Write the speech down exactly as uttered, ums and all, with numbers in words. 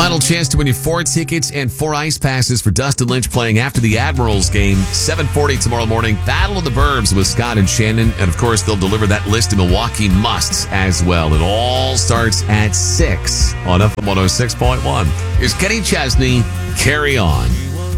Final chance to win your four tickets and four ice passes for Dustin Lynch playing after the Admirals game, seven forty tomorrow morning. Battle of the Burbs with Scott and Shannon. And, of course, they'll deliver that list of Milwaukee musts as well. It all starts at six on F M one oh six point one. Here's Kenny Chesney. Carry on.